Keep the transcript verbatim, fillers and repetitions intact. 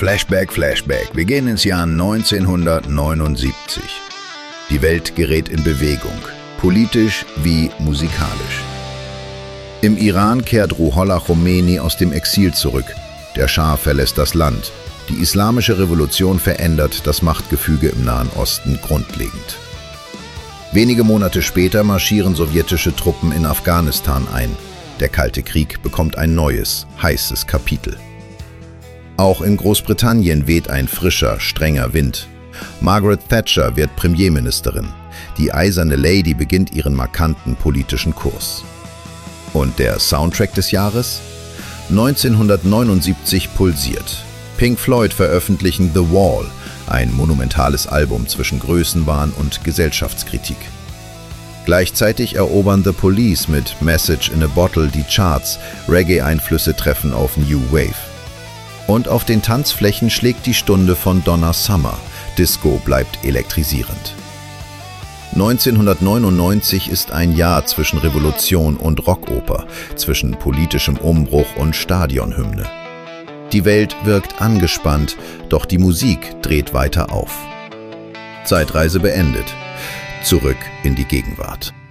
Flashback, Flashback. Wir gehen ins Jahr neunzehnhundertneunundsiebzig. Die Welt gerät in Bewegung, politisch wie musikalisch. Im Iran kehrt Ruhollah Khomeini aus dem Exil zurück. Der Schah verlässt das Land. Die islamische Revolution verändert das Machtgefüge im Nahen Osten grundlegend. Wenige Monate später marschieren sowjetische Truppen in Afghanistan ein. Der Kalte Krieg bekommt ein neues, heißes Kapitel. Auch in Großbritannien weht ein frischer, strenger Wind. Margaret Thatcher wird Premierministerin. Die Eiserne Lady beginnt ihren markanten politischen Kurs. Und der Soundtrack des Jahres? neunzehnhundertneunundsiebzig pulsiert. Pink Floyd veröffentlichen The Wall, ein monumentales Album zwischen Größenwahn und Gesellschaftskritik. Gleichzeitig erobern The Police mit Message in a Bottle die Charts, Reggae-Einflüsse treffen auf New Wave. Und auf den Tanzflächen schlägt die Stunde von Donna Summer. Disco bleibt elektrisierend. neunzehnhundertneunundneunzig ist ein Jahr zwischen Revolution und Rockoper, zwischen politischem Umbruch und Stadionhymne. Die Welt wirkt angespannt, doch die Musik dreht weiter auf. Zeitreise beendet. Zurück in die Gegenwart.